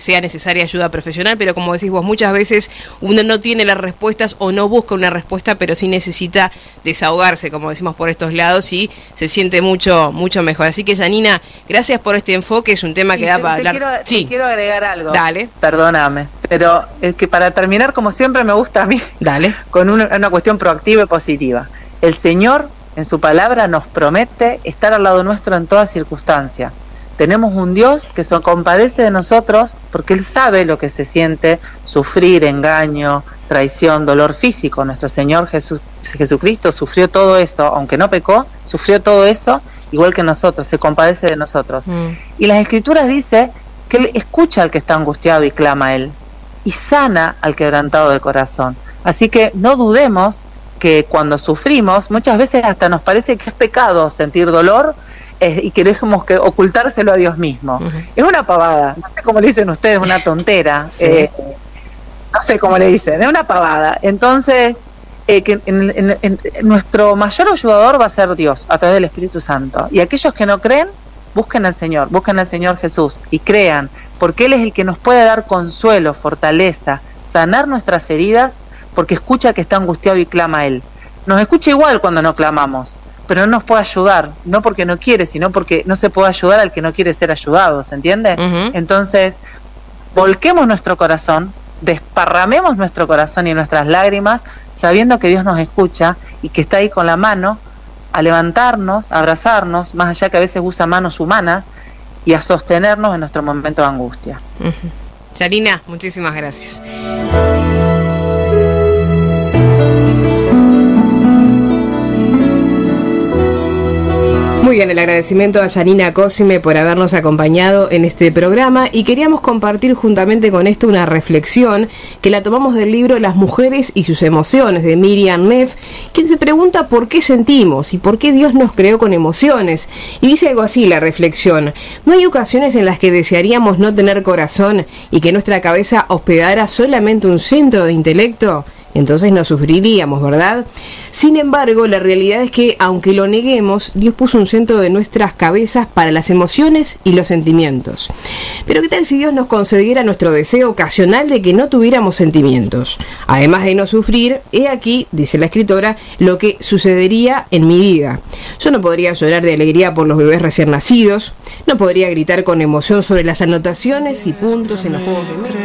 sea necesaria ayuda profesional, pero como decís vos, muchas veces uno no tiene las respuestas o no busca una respuesta, pero sí necesita desahogarse, como decimos, por estos lados, y se siente mucho mejor. Así que, Janina, gracias por este enfoque, es un tema que da para hablar. Te quiero agregar algo. Dale. Perdóname, pero es que para terminar, como siempre me gusta a mí, dale, con una cuestión proactiva y positiva. El Señor, en su palabra, nos promete estar al lado nuestro en toda circunstancia. Tenemos un Dios que se compadece de nosotros porque Él sabe lo que se siente sufrir engaño, traición, dolor físico. Nuestro Señor Jesucristo sufrió todo eso, aunque no pecó, sufrió todo eso igual que nosotros, se compadece de nosotros. Y las Escrituras dicen que Él escucha al que está angustiado y clama a Él, y sana al quebrantado de corazón. Así que no dudemos que cuando sufrimos, muchas veces hasta nos parece que es pecado sentir dolor, y queremos que ocultárselo a Dios mismo. Es una pavada, no sé cómo le dicen ustedes, una tontera, sí. No sé cómo le dicen, es una pavada. Entonces, que en nuestro mayor ayudador va a ser Dios, a través del Espíritu Santo. Y aquellos que no creen, busquen al Señor Jesús, y crean, porque Él es el que nos puede dar consuelo, fortaleza, sanar nuestras heridas, porque escucha al que está angustiado y clama a Él. Nos escucha igual cuando no clamamos, pero no nos puede ayudar, no porque no quiere, sino porque no se puede ayudar al que no quiere ser ayudado, ¿se entiende? Entonces, volquemos nuestro corazón, desparramemos nuestro corazón y nuestras lágrimas, sabiendo que Dios nos escucha y que está ahí con la mano a levantarnos, a abrazarnos, más allá que a veces usa manos humanas, y a sostenernos en nuestro momento de angustia. Janina, muchísimas gracias. Muy bien, el agradecimiento a Janina Cosime por habernos acompañado en este programa, y queríamos compartir juntamente con esto una reflexión que la tomamos del libro Las mujeres y sus emociones, de Miriam Neff, quien se pregunta por qué sentimos y por qué Dios nos creó con emociones. Y dice algo así la reflexión: ¿no hay ocasiones en las que desearíamos no tener corazón y que nuestra cabeza hospedara solamente un centro de intelecto? Entonces no sufriríamos, ¿verdad? Sin embargo, la realidad es que, aunque lo neguemos, Dios puso un centro de nuestras cabezas para las emociones y los sentimientos. Pero ¿qué tal si Dios nos concediera nuestro deseo ocasional de que no tuviéramos sentimientos? Además de no sufrir, he aquí, dice la escritora, lo que sucedería en mi vida. Yo no podría llorar de alegría por los bebés recién nacidos, no podría gritar con emoción sobre las anotaciones y puntos en los juegos de mesa.